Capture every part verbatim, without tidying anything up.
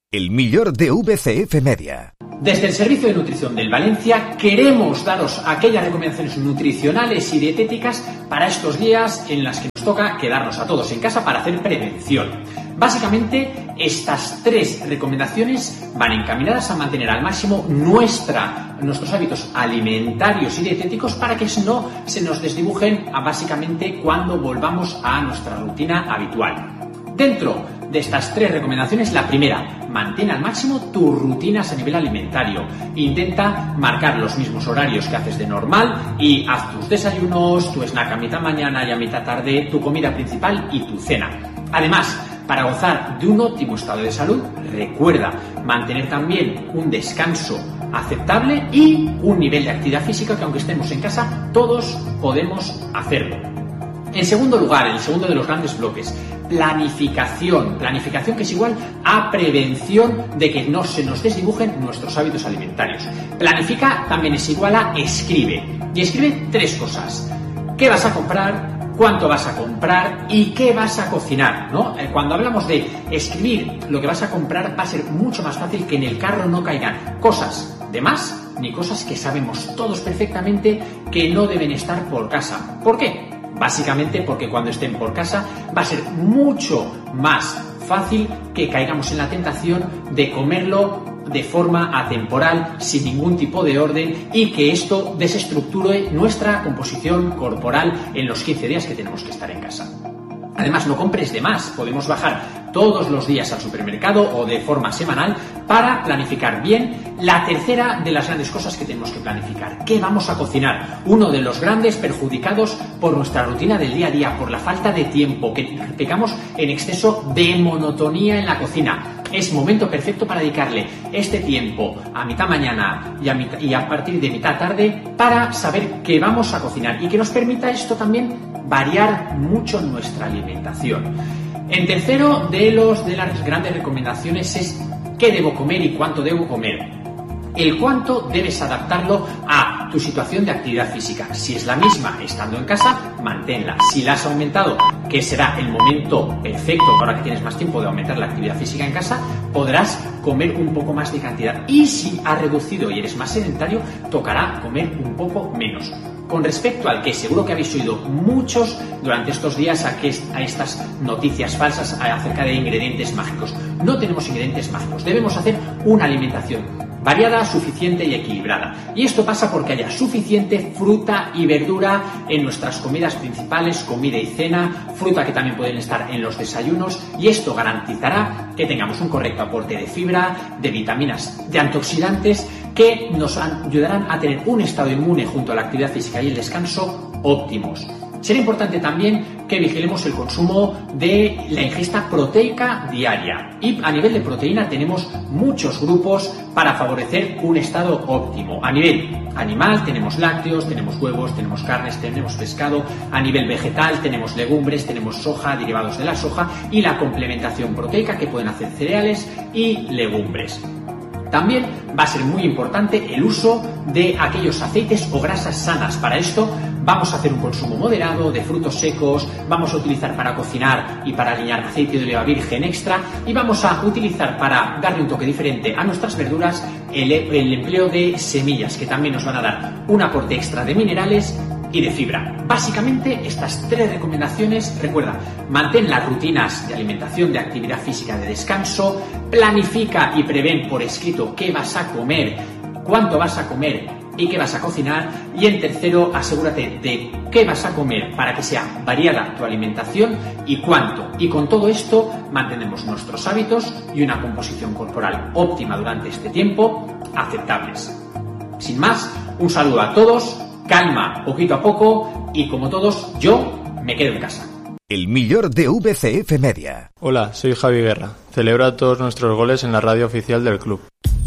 El millor de V C F Media. Desde el Servicio de Nutrición del Valencia queremos daros aquellas recomendaciones nutricionales y dietéticas para estos días en las que nos toca quedarnos a todos en casa para hacer prevención. Básicamente, estas tres recomendaciones van encaminadas a mantener al máximo nuestra, nuestros hábitos alimentarios y dietéticos para que no se nos desdibujen a básicamente cuando volvamos a nuestra rutina habitual. Dentro de estas tres recomendaciones, la primera, mantén al máximo tus rutinas a nivel alimentario. Intenta marcar los mismos horarios que haces de normal y haz tus desayunos, tu snack a mitad mañana y a mitad tarde, tu comida principal y tu cena. Además, para gozar de un óptimo estado de salud, recuerda mantener también un descanso aceptable y un nivel de actividad física que, aunque estemos en casa, todos podemos hacerlo. En segundo lugar, el segundo de los grandes bloques, planificación. Planificación que es igual a prevención de que no se nos desdibujen nuestros hábitos alimentarios. Planifica también es igual a escribe. Y escribe tres cosas. ¿Qué vas a comprar? ¿Cuánto vas a comprar? ¿Y qué vas a cocinar? ¿No? Cuando hablamos de escribir lo que vas a comprar, va a ser mucho más fácil que en el carro no caigan cosas de más ni cosas que sabemos todos perfectamente que no deben estar por casa. ¿Por qué? Básicamente porque cuando estén por casa va a ser mucho más fácil que caigamos en la tentación de comerlo de forma atemporal, sin ningún tipo de orden, y que esto desestructure nuestra composición corporal en los quince días que tenemos que estar en casa. Además, no compres de más. Podemos bajar todos los días al supermercado o de forma semanal para planificar bien. La tercera de las grandes cosas que tenemos que planificar: ¿qué vamos a cocinar? Uno de los grandes perjudicados por nuestra rutina del día a día, por la falta de tiempo, que pecamos en exceso de monotonía en la cocina. Es momento perfecto para dedicarle este tiempo a mitad mañana y a, mitad, y a partir de mitad tarde para saber qué vamos a cocinar y que nos permita esto también variar mucho nuestra alimentación. En tercero de los de las grandes recomendaciones es qué debo comer y cuánto debo comer. El cuánto debes adaptarlo a tu situación de actividad física. Si es la misma estando en casa, manténla. Si la has aumentado, que será el momento perfecto ahora que tienes más tiempo de aumentar la actividad física en casa, podrás comer un poco más de cantidad. Y si has reducido y eres más sedentario, tocará comer un poco menos. Con respecto al que seguro que habéis oído muchos durante estos días a, que, a estas noticias falsas acerca de ingredientes mágicos. No tenemos ingredientes mágicos. Debemos hacer una alimentación variada, suficiente y equilibrada. Y esto pasa porque haya suficiente fruta y verdura en nuestras comidas principales, comida y cena, fruta que también pueden estar en los desayunos, y esto garantizará que tengamos un correcto aporte de fibra, de vitaminas, de antioxidantes que nos ayudarán a tener un estado inmune junto a la actividad física y el descanso óptimos. Será importante también que vigilemos el consumo de la ingesta proteica diaria. Y a nivel de proteína tenemos muchos grupos para favorecer un estado óptimo. A nivel animal tenemos lácteos, tenemos huevos, tenemos carnes, tenemos pescado. A nivel vegetal tenemos legumbres, tenemos soja, derivados de la soja y la complementación proteica que pueden hacer cereales y legumbres. También va a ser muy importante el uso de aquellos aceites o grasas sanas. Para esto vamos a hacer un consumo moderado de frutos secos, vamos a utilizar para cocinar y para aliñar aceite de oliva virgen extra, y vamos a utilizar para darle un toque diferente a nuestras verduras el, el empleo de semillas, que también nos van a dar un aporte extra de minerales y de fibra. Básicamente estas tres recomendaciones, recuerda, mantén las rutinas de alimentación, de actividad física, de descanso, planifica y prevén por escrito qué vas a comer, cuánto vas a comer y qué vas a cocinar, y en tercero, asegúrate de qué vas a comer para que sea variada tu alimentación y cuánto. Y con todo esto mantenemos nuestros hábitos y una composición corporal óptima durante este tiempo, aceptables. Sin más, un saludo a todos. Calma, poquito a poco, y como todos, yo me quedo en casa. El millor de V C F Media. Hola, soy Javi Guerra. Celebra todos nuestros goles en la radio oficial del club.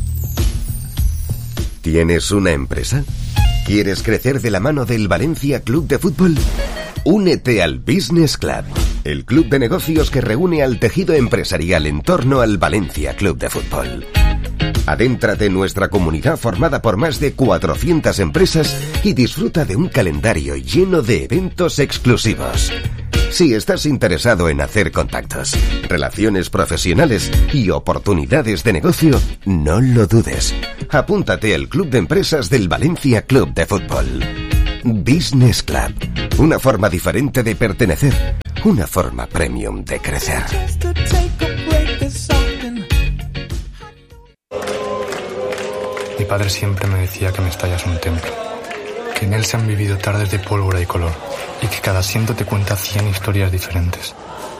¿Tienes una empresa? ¿Quieres crecer de la mano del Valencia Club de Fútbol? Únete al Business Club, el club de negocios que reúne al tejido empresarial en torno al Valencia Club de Fútbol. Adéntrate en nuestra comunidad formada por más de cuatrocientas empresas y disfruta de un calendario lleno de eventos exclusivos. Si estás interesado en hacer contactos, relaciones profesionales y oportunidades de negocio, no lo dudes. Apúntate al Club de Empresas del Valencia Club de Fútbol. Business Club. Una forma diferente de pertenecer. Una forma premium de crecer. Mi padre siempre me decía que Mestalla es un templo, que en él se han vivido tardes de pólvora y color, y que cada asiento te cuenta cien historias diferentes.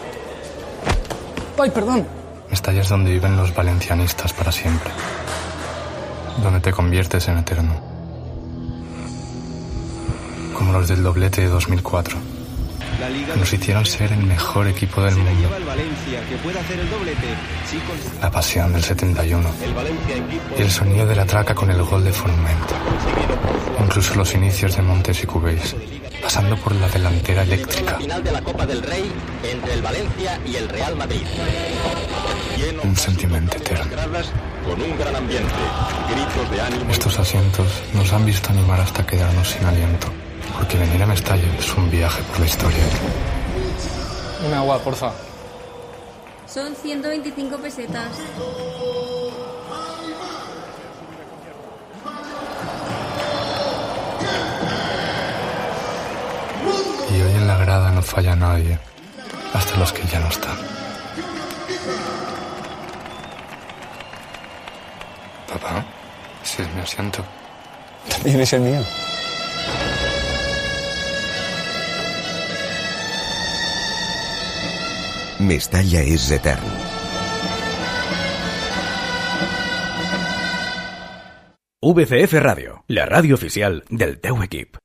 ¡Ay, perdón! Mestalla es donde viven los valencianistas para siempre, donde te conviertes en eterno, como los del doblete de dos mil cuatro. Nos hicieron ser el mejor equipo del mundo. La pasión del setenta y uno y el sonido de la traca con el gol de Forment. Incluso los inicios de Montes y Cubéis, pasando por la delantera eléctrica. Un sentimiento eterno. Estos asientos nos han visto animar hasta quedarnos sin aliento. Porque venir a Mestalla es un viaje por la historia. Un agua, porfa. Son ciento veinticinco pesetas. Y hoy en la grada no falla nadie, hasta los que ya no están. Papá, ese es mi asiento. También es el mío. Mestalla és etern. V C F Radio, la ràdio oficial del teu equip.